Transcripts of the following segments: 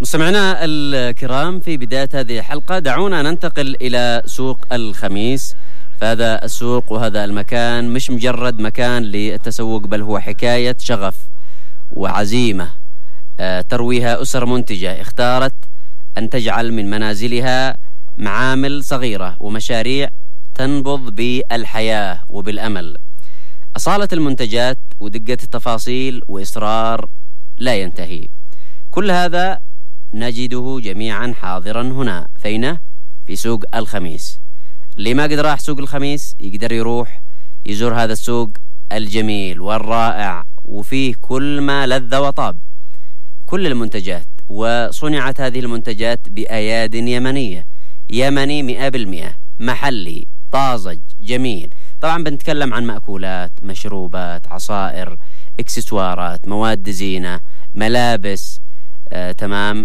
مستمعينا الكرام، في بداية هذه الحلقة دعونا ننتقل إلى سوق الخميس. فهذا السوق وهذا المكان مش مجرد مكان للتسوق، بل هو حكاية شغف وعزيمة ترويها أسر منتجة اختارت أن تجعل من منازلها معامل صغيرة ومشاريع تنبض بالحياة وبالأمل. أصالة المنتجات ودقة التفاصيل وإصرار لا ينتهي، كل هذا نجده جميعا حاضرا هنا فينه في سوق الخميس. اللي ما قدر راح سوق الخميس يقدر يروح يزور هذا السوق الجميل والرائع، وفيه كل ما لذ وطاب، كل المنتجات. وصنعت هذه المنتجات بأياد يمنية، يمني 100%، محلي طازج جميل. طبعا بنتكلم عن مأكولات، مشروبات، عصائر، اكسسوارات، مواد زينة، ملابس، تمام،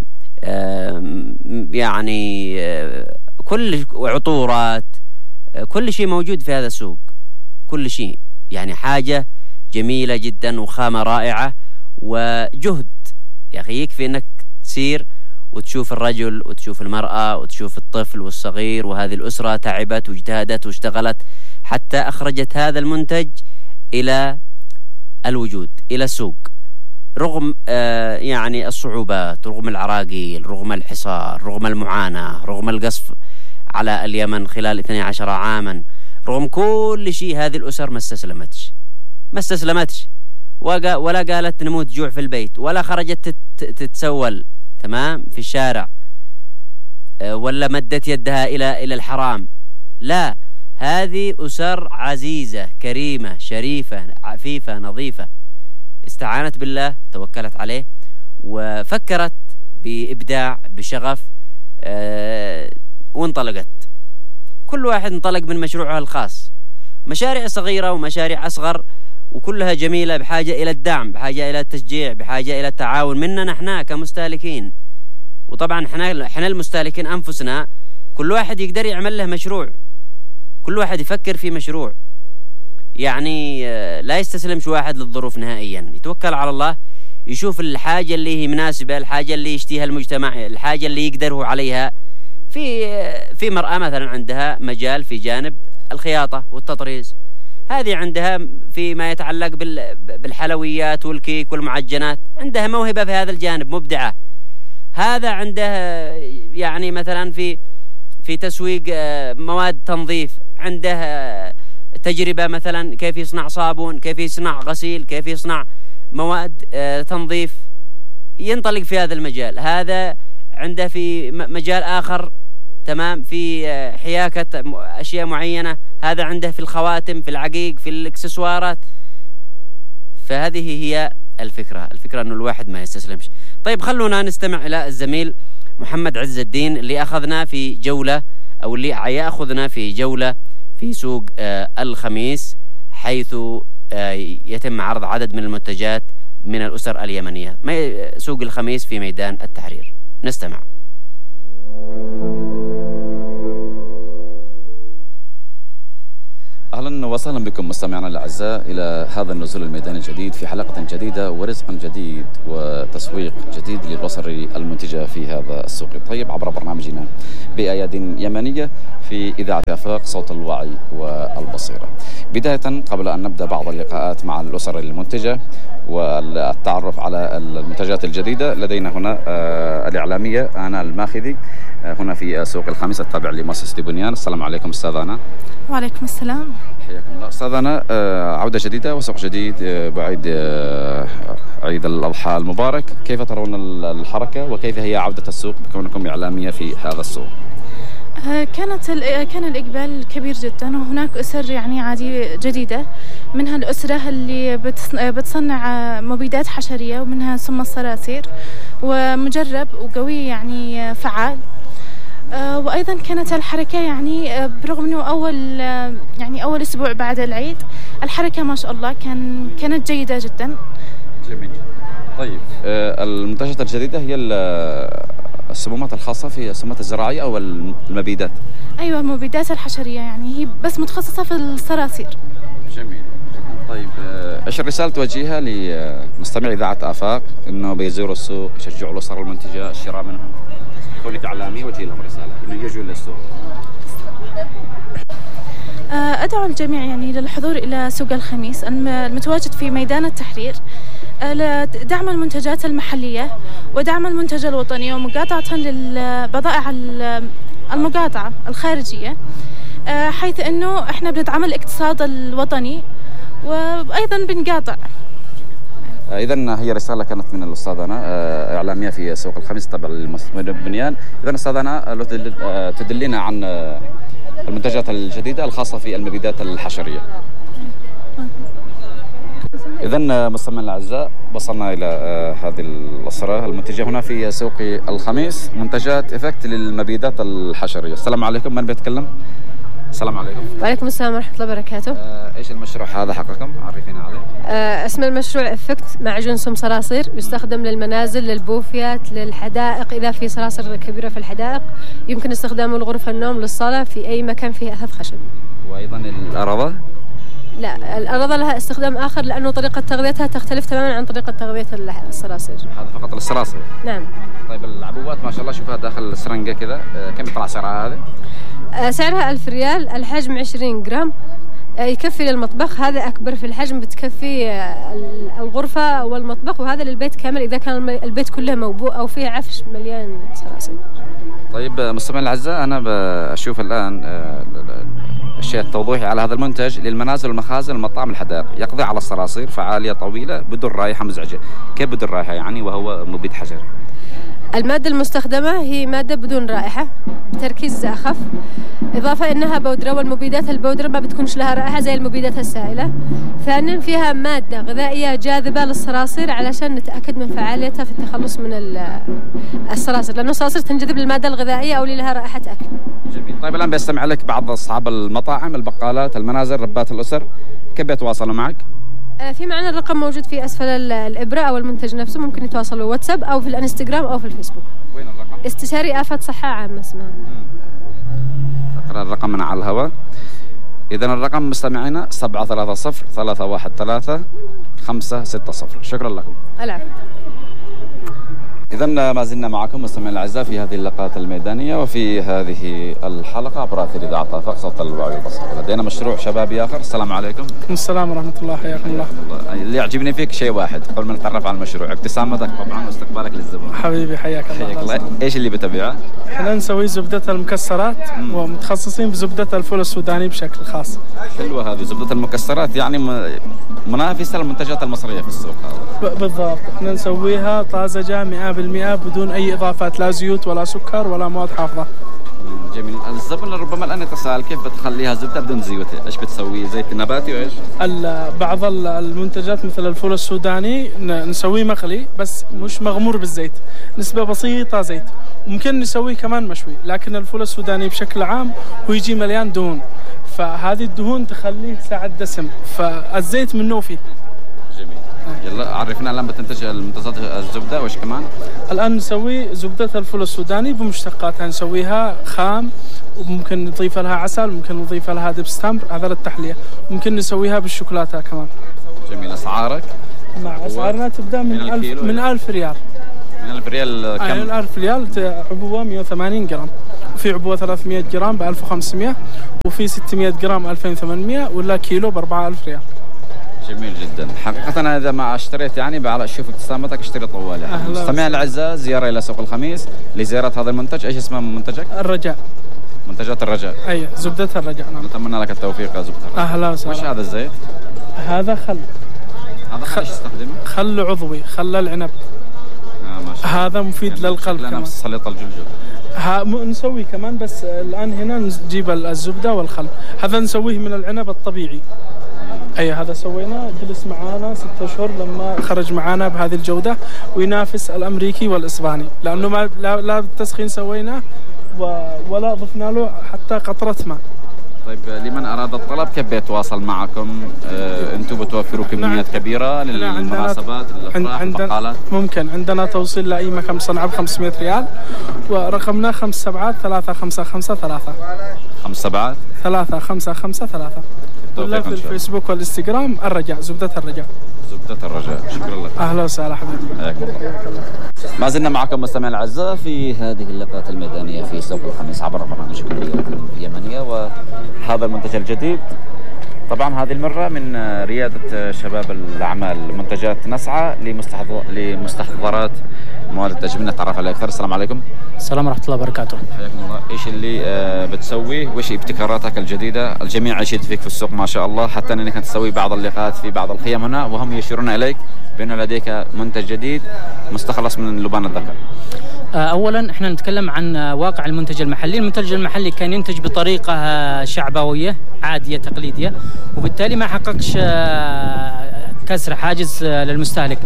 يعني كل عطورات، كل شيء موجود في هذا السوق، كل شيء. يعني حاجة جميلة جدا وخامة رائعة وجهد. يا أخي يكفي أنك تسير وتشوف الرجل وتشوف المرأة وتشوف الطفل والصغير، وهذه الأسرة تعبت واجتهدت واشتغلت حتى أخرجت هذا المنتج إلى الوجود، إلى السوق، رغم يعني الصعوبات، رغم العراقيل، رغم الحصار، رغم المعاناة، رغم القصف على اليمن خلال 12 عاما، رغم كل شيء. هذه الأسر ما استسلمتش ولا قالت نموت جوع في البيت، ولا خرجت تتسول تمام في الشارع، ولا مدت يدها إلى الحرام. لا، هذه أسر عزيزة كريمة شريفة عفيفة نظيفة، استعانت بالله، توكلت عليه، وفكرت بإبداع بشغف، وانطلقت. كل واحد انطلق من مشروعه الخاص، مشاريع صغيرة ومشاريع أصغر، وكلها جميلة، بحاجة إلى الدعم، بحاجة إلى التشجيع، بحاجة إلى التعاون مننا نحن كمستهلكين. وطبعا احنا المستهلكين أنفسنا، كل واحد يقدر يعمل له مشروع، كل واحد يفكر في مشروع. يعني لا يستسلمش واحد للظروف نهائيا، يتوكل على الله، يشوف الحاجة اللي هي مناسبة، الحاجة اللي يشتيها المجتمع، الحاجة اللي يقدره عليها. في مرأة مثلا عندها مجال في جانب الخياطة والتطريز، هذه عندها فيما يتعلق بالحلويات والكيك والمعجنات، عندها موهبة في هذا الجانب، مبدعة. هذا عنده يعني مثلا في تسويق مواد تنظيف، عنده تجربة مثلا كيف يصنع صابون، كيف يصنع غسيل، كيف يصنع مواد تنظيف، ينطلق في هذا المجال. هذا عنده في مجال آخر تمام في حياكة أشياء معينة، هذا عنده في الخواتم، في العقيق، في الإكسسوارات. فهذه هي الفكرة أنه الواحد ما يستسلمش. طيب خلونا نستمع إلى الزميل محمد عز الدين اللي أخذنا في جولة، أو اللي يأخذنا في جولة في سوق الخميس، حيث يتم عرض عدد من المنتجات من الأسر اليمنية. سوق الخميس في ميدان التحرير، نستمع. أهلا وسهلا بكم مستمعينا الأعزاء إلى هذا النزول الميداني الجديد في حلقة جديدة ورزق جديد وتسويق جديد للأسر المنتجة في هذا السوق الطيب، عبر برنامجنا بأياد يمنية في إذاعة آفاق صوت الوعي والبصيرة. بداية قبل أن نبدأ بعض اللقاءات مع الأسر المنتجة والتعرف على المنتجات الجديدة، لدينا هنا الإعلامية آناء الماخذي هنا في سوق الخميس التابع لمؤسسة بنيان. السلام عليكم أستاذ آناء. وعليكم السلام. حياكم الله أستاذ آناء. عودة جديدة وسوق جديد بعد عيد الأضحى المبارك، كيف ترون الحركة وكيف هي عودة السوق بكونكم إعلامية في هذا السوق؟ كان الإقبال كبير جدا، وهناك أسر يعني عادي جديدة، منها الأسرة اللي بتصنع مبيدات حشرية، ومنها سم الصراصير، ومجرب وقوي يعني فعال. وأيضا كانت الحركة يعني برغم أنه أول أسبوع بعد العيد، الحركة ما شاء الله كانت جيدة جدا. جميل. طيب المنتجات الجديدة هي السمومات الخاصة في السمومات الزراعية أو المبيدات؟ أيوة، المبيدات الحشرية، يعني هي بس متخصصة في الصراصير. جميل. طيب ايش الرسالة توجهها لمستمعي إذاعة آفاق انه بيزوروا السوق، يشجعوا الأسر المنتجة الشراء منهم؟ كونك إعلامي وجه لهم رسالة انه يجوا للسوق. أدعو الجميع يعني للحضور إلى سوق الخميس المتواجد في ميدان التحرير لدعم المنتجات المحلية ودعم المنتج الوطني ومقاطعة للبضائع المقاطعة الخارجية، حيث أنه إحنا بندعم الاقتصاد الوطني وأيضا بنقاطع. إذن هي رسالة كانت من الأستاذة أنا إعلامية في سوق الخميس تبع البنيان. إذن أستاذة أنا تدلينا عن المنتجات الجديدة الخاصة في المبيدات الحشرية. إذن مستمعينا الأعزاء وصلنا إلى هذه الأسرة المنتجة هنا في سوق الخميس، منتجات إفكت للمبيدات الحشرية. السلام عليكم، من بيتكلم؟ السلام عليكم. وعليكم السلام ورحمة الله وبركاته. إيش المشروع هذا حقكم؟ عرفينا عليه. اسم المشروع إفكت معجون سم صراصير، يستخدم للمنازل، للبوفيات، للحدائق. إذا في صراصير كبيرة في الحدائق يمكن استخدامه لغرف النوم، للصلاة، في أي مكان فيه أثاث خشبي. وأيضا الأرضة؟ لا، الأرض لها استخدام آخر لأنه طريقة تغذيتها تختلف تماما عن طريقة تغذية الصراصير. هذا فقط للصراصير؟ نعم. طيب العبوات ما شاء الله شوفها داخل السرنجة كذا، كم يطلع سعرها هذه؟ سعرها 1000 ريال، الحجم 20 جرام، يكفي للمطبخ. هذا أكبر في الحجم، بتكفي الغرفة والمطبخ، وهذا للبيت كامل إذا كان البيت كله موبوء أو فيه عفش مليان صراصير. طيب مستمعينا الأعزاء، أنا بشوف الآن الشيء التوضيحي على هذا المنتج للمنازل والمخازن والمطاعم الحدائق، يقضي على الصراصير، فعالية طويلة بدون رائحة مزعجة. كيف بدون رائحة يعني وهو مبيد حشري؟ المادة المستخدمة هي مادة بدون رائحة بتركيز أخف، إضافة إنها بودرة، والمبيدات البودرة ما بتكونش لها رائحة زي المبيدات السائلة. ثانيا فيها مادة غذائية جاذبة للصراصير علشان نتأكد من فعاليتها في التخلص من الصراصير، لأنه الصراصير تنجذب للمادة الغذائية أو اللي لها رائحة أكل. جميل. طيب الآن بيستمع لك بعض أصحاب المطاعم، البقالات، المنازل، ربات الأسر، كيف بيتواصلوا معك؟ في معنا الرقم موجود في أسفل الإبرة أو المنتج نفسه، ممكن يتواصلوا واتساب أو في الانستغرام أو في الفيسبوك. وين الرقم؟ استشاري آفات صحة عامة اسمها. أقرأ الرقم من على الهواء. إذن الرقم مستمعينا 730-313-560. شكرا لكم. العفو. إذن ما زلنا معكم مستمعينا الأعزاء في هذه اللقاءات الميدانية وفي هذه الحلقة عبر أثير إذاعة آفاق صوت الوعي والبصر. لدينا مشروع شبابي آخر. السلام عليكم. السلام ورحمة الله، حياكم الله. اللي يعجبني فيك شيء واحد قبل ما نتعرف على المشروع، ابتسامتك طبعا واستقبالك للزبون. حبيبي حياك الله. إيش اللي بتبيعه؟ احنا نسوي زبدة المكسرات ومتخصصين بزبدة الفول السوداني بشكل خاص. حلوة هذه زبدة المكسرات، يعني منافسة للمنتجات المصرية في السوق هذا. بالضبط، احنا نسويها طازجة 100% بدون أي إضافات، لا زيوت ولا سكر ولا مواد حافظة. جميل. الزبون ربما الآن يتساءل كيف بتخليها زبدة بدون زيوت؟ إيش بتسوي؟ زيت نباتي وإيش؟ بعض المنتجات مثل الفول السوداني نسويه مقلي بس مش مغمور بالزيت، نسبة بسيطة زيت، وممكن نسويه كمان مشوي، لكن الفول السوداني بشكل عام هو يجي مليان دهون، فهذه الدهون تخليه ساعة دسم، فالزيت منه فيه. جميل. يلا عرفنا الآن بتنتج المنتجات الزبدة وإيش كمان؟ الآن نسوي زبدة الفول السوداني بمشتقاتها، نسويها خام وممكن نضيف لها عسل، ممكن نضيف لها دبس تمر، هذا للتحلية، ممكن نسويها بالشوكولاتة كمان. جميل. أسعارك؟ مع أسعارنا تبدأ من 1000 ريال. من 1000 ريال كم؟ من 1000 ريال عبوة 180 جرام، وفي عبوة 300 جرام ب1500، وفي 600 جرام 2800، ولا كيلو ب4000 ريال. جميل جدا. حقيقة أنا إذا ما اشتريت يعني أشوف ابتسامتك اشتري طوال يعني. مستمعينا الأعزاء، زيارة إلى سوق الخميس لزيارة هذا المنتج. إيش اسمه منتجك؟ الرجاء. منتجات الرجاء. أي زبدة الرجاء. نعم. نتمنى لك التوفيق يا زبدة الرجاء. أهلا وسهلا. وش هذا الزيت؟ هذا خل. هذا خل ايش تستخدمه؟ خل عضوي، خل العنب. ما شاء الله. هذا مفيد للقلب كمان. نفس سليط الجلجل. نسوي كمان، بس الآن هنا نجيب الزبدة والخل. هذا نسويه من العنب الطبيعي. أي هذا سويناه، جلس معانا 6 أشهر لما خرج معانا بهذه الجودة، وينافس الأمريكي والإسباني، لأنه ما لا التسخين سويناه ولا ضفنا له حتى قطرة ماء. طيب لمن أراد الطلب كيف بيتواصل معكم؟ أنتم بتوفروا كميات كبيرة للمناسبات، الأفراح، البقالات؟ ممكن. عندنا توصيل لأي مكان صنعاء ب500 ريال، ورقمنا 573553. 57 355 ولا في الفيسبوك والانستغرام الرجاء، زبدة الرجاء. زبدة الرجاء. شكرا لك. أهلا وسهلا حبيبي. حياكم الله. ما زلنا معكم مستمعينا الأعزاء في هذه اللقاءات الميدانية في سوق الخميس عبر برنامج كلية اليمنية، وهذا المنتج الجديد طبعا هذه المرة من ريادة شباب الأعمال منتجات نسعى لمستحضرات مواد التجميل. نتعرف عليه أكثر. السلام عليكم. السلام ورحمة الله وبركاته. حياكم الله. إيش اللي بتسويه وإيش ابتكاراتك الجديدة؟ الجميع يشيد فيك في السوق ما شاء الله، حتى أنك تسوي بعض اللقاءات في بعض الخيام هنا وهم يشيرون إليك بأنه لديك منتج جديد مستخلص من لبان الذكر. أولا احنا نتكلم عن واقع المنتج المحلي. المنتج المحلي كان ينتج بطريقة شعبوية عادية تقليدية، وبالتالي ما حققش كسر حاجز للمستهلك،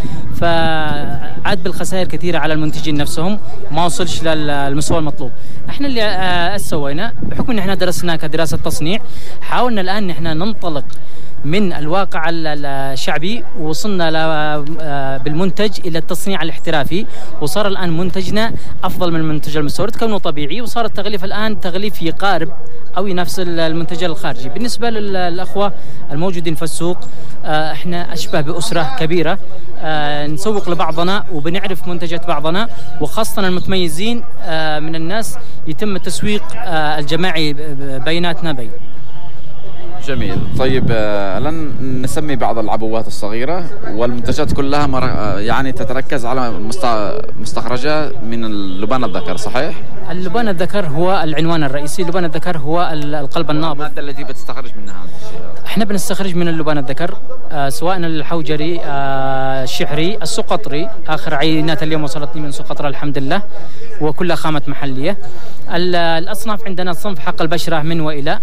فعاد بالخسائر كثيرة على المنتجين نفسهم، ما وصلش للمستوى المطلوب. احنا اللي سوينا بحكم ان احنا درسنا كدراسة تصنيع، حاولنا الآن ان احنا ننطلق من الواقع الشعبي ووصلنا بالمنتج إلى التصنيع الاحترافي، وصار الآن منتجنا أفضل من المنتج المستورد كونه طبيعي، وصار التغليف الآن تغليف يقارب أو ينافس المنتج الخارجي. بالنسبة للأخوة الموجودين في السوق، احنا أشبه بأسرة كبيرة، نسوق لبعضنا وبنعرف منتجات بعضنا، وخاصة المتميزين من الناس يتم التسويق الجماعي بيناتنا بين. جميل. طيب لن نسمي بعض العبوات الصغيرة والمنتجات كلها يعني تتركز على مستخرجة من اللبان الذكر، صحيح؟ اللبان الذكر هو العنوان الرئيسي، لبان الذكر هو القلب النابض. المادة التي بتستخرج منها احنا بنستخرج من اللبان الذكر سواء الحوجري، الشحري، السقطري. آخر عينات اليوم وصلتني من سقطرى الحمد لله، وكلها خامة محلية. الأصناف عندنا صنف حق البشرة من وإلى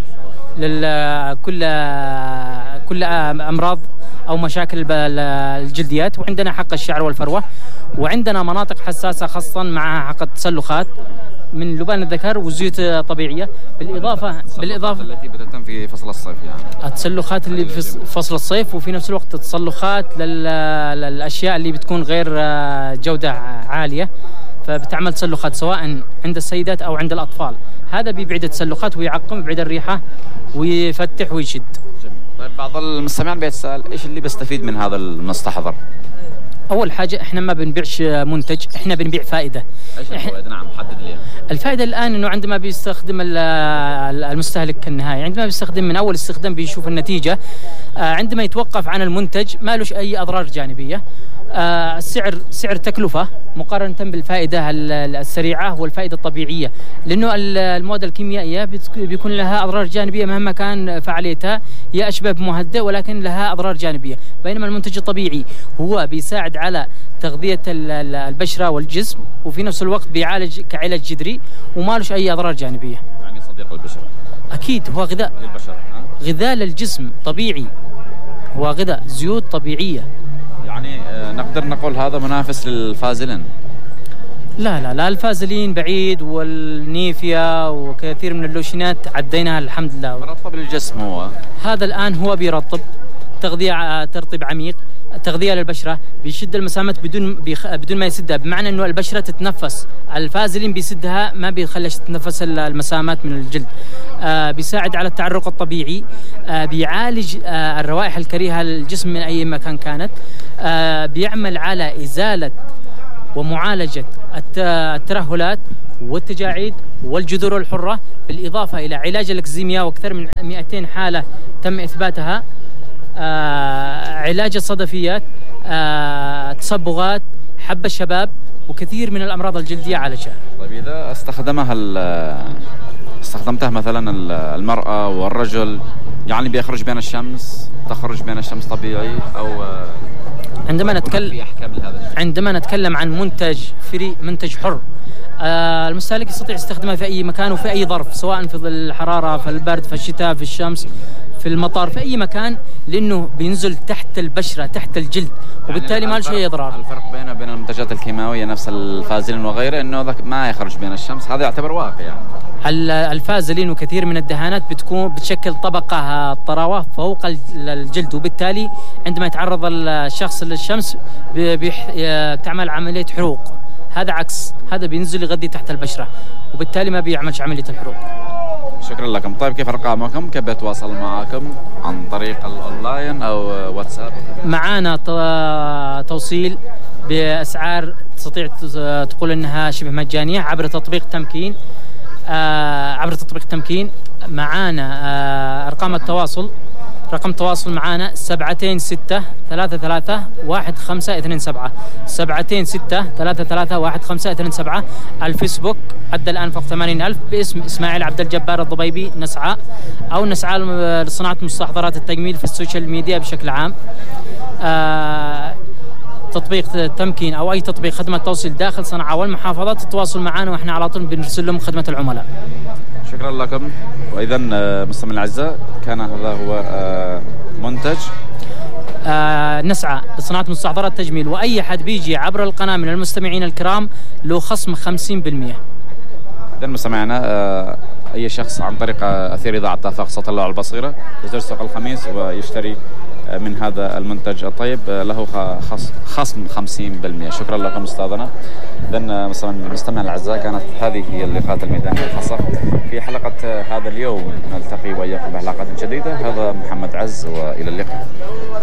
كل أمراض أو مشاكل الجلديات، وعندنا حق الشعر والفروة، وعندنا مناطق حساسة خاصة مع حق التسلخات من لبان الذكر وزيوت طبيعية، بالإضافة التي بتتم في فصل الصيف، يعني التسلخات اللي في فصل الصيف، وفي نفس الوقت التسلخات للأشياء اللي بتكون غير جودة عالية، فبتعمل تسلخات سواء عند السيدات أو عند الأطفال. هذا بيبعد التسلخات ويعقم، يبعد الريحة ويفتح ويشد. جميل. طيب بعض المستمعين بيتساءل ايش اللي بيستفيد من هذا المستحضر؟ أول حاجة احنا ما بنبيعش منتج، احنا بنبيع فائدة. ايش الفائدة؟ نعم حدد لي. الفائدة الآن انه عندما بيستخدم المستهلك النهائي، عندما بيستخدم من أول استخدام بيشوف النتيجة، عندما يتوقف عن المنتج ما لهش أي أضرار جانبية. سعر تكلفة مقارنة بالفائدة السريعة والفائدة الطبيعية، لأنه المواد الكيميائية بيكون لها أضرار جانبية مهما كان فعاليتها، هي أشبه بمهدئ ولكن لها أضرار جانبية، بينما المنتج الطبيعي هو بيساعد على تغذية البشرة والجسم، وفي نفس الوقت بيعالج كعلاج جذري وما لهش أي أضرار جانبية. يعني صديق البشرة. أكيد هو غذاء للبشرة، غذاء للجسم طبيعي، هو غذاء زيوت طبيعية. يعني نقدر نقول هذا منافس للفازلين؟ لا الفازلين بعيد، والنيفيا وكثير من اللوشنات عديناها الحمد لله. مرطب للجسم هو هذا الآن، هو بيرطب تغذية ترطيب عميق، تغذية للبشرة، بيشد المسامات بدون ما يسدها، بمعنى انه البشرة تتنفس. الفازلين بيسدها ما بيخليش تتنفس المسامات من الجلد. بيساعد على التعرق الطبيعي، بيعالج الروائح الكريهة للجسم من أي مكان كانت، بيعمل على إزالة ومعالجة الترهلات والتجاعيد والجذور الحرة، بالإضافة إلى علاج الإكزيميا وأكثر من 200 حالة تم إثباتها، علاج الصدفيات، تصبغات، حب الشباب، وكثير من الأمراض الجلدية عالجها. طيب إذا استخدمتها مثلا المرأة والرجل، يعني بيخرج بين الشمس، تخرج بين الشمس طبيعي، أو عندما نتكلم عن منتج فري، منتج حر، المستهلك يستطيع استخدامه في أي مكان وفي أي ظرف، سواء في ظل الحرارة، في البرد، في الشتاء، في الشمس، في المطار، في أي مكان، لأنه بينزل تحت البشرة، تحت الجلد، وبالتالي ما له شيء إضرار. الفرق بينه وبين المنتجات الكيماوية نفس الفازلين وغيره إنه ذاك ما يخرج بين الشمس، هذا يعتبر واقع. يعني الفازلين وكثير من الدهانات بتشكل طبقة طراوة فوق الجلد، وبالتالي عندما يتعرض الشخص للشمس بتعمل عملية حروق. هذا عكس، هذا بينزل يغذي تحت البشرة، وبالتالي ما بيعملش عملية الحروق. شكرا لكم. طيب كيف أرقامكم؟ كيف بيتواصل معكم؟ عن طريق الأونلاين أو واتساب؟ معانا توصيل بأسعار تستطيع تقول أنها شبه مجانية عبر تطبيق تمكين. معانا أرقام التواصل، رقم التواصل معانا 726331527 726331527. الفيسبوك أدى الآن فوق 80,000 باسم إسماعيل عبد الجبار الضبيبي نسعى، أو نسعى لصناعة مستحضرات التجميل في السوشيال ميديا بشكل عام. تطبيق تمكين أو أي تطبيق خدمة توصيل داخل صنعاء والمحافظات التواصل معنا، وإحنا على طول بنرسل لهم خدمة العملاء. شكرا لكم. وإذا مستمعينا الأعزاء كان هذا هو منتج نسعى لصناعة مستحضرات التجميل، وأي حد بيجي عبر القناة من المستمعين الكرام له خصم 50%. إذا مستمعينا أي شخص عن طريق أثير إذاعة آفاق صوت الله على البصيرة يزور سوق الخميس ويشتري من هذا المنتج الطيب له خصم 50%. شكرا لكم أستاذنا. إذن مستمعينا الأعزاء كانت هذه هي اللقاءات الميدانية الخاصة في حلقة هذا اليوم. نلتقي وإياكم بحلقات جديدة. هذا محمد عز وإلى اللقاء.